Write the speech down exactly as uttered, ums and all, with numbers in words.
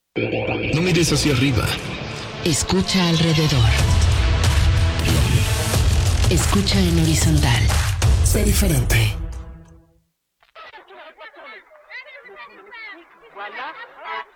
No mires hacia arriba. Escucha alrededor. Escucha en horizontal. Sé diferente. Voilà.